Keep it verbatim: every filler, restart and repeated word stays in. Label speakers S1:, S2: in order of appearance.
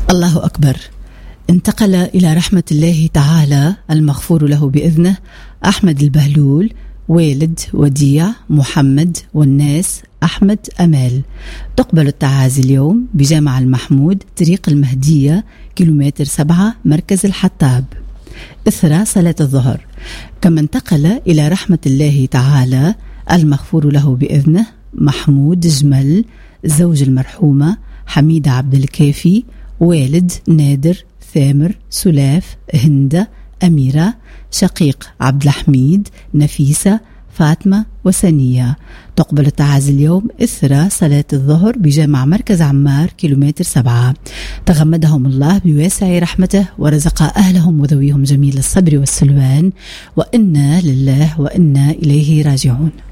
S1: الله أكبر. انتقل إلى رحمة الله تعالى المغفور له بإذنه أحمد البهلول والد وديع محمد والناس أحمد أمال. تقبل التعازي اليوم بجامع المحمود طريق المهدية كيلومتر سبعة مركز الحطاب إثر صلاة الظهر. كما انتقل إلى رحمة الله تعالى المغفور له بإذنه محمود جمل زوج المرحومة حميدة عبد الكافي والد نادر ثامر سلاف هندة أميرة شقيق عبد الحميد نفيسة فاطمة وسنية. تقبل التعازي اليوم إثر صلاة الظهر بجامع مركز عمار كيلومتر سبعة. تغمدهم الله بواسع رحمته ورزق أهلهم وذويهم جميل الصبر والسلوان، وإنا لله وإنا إليه راجعون.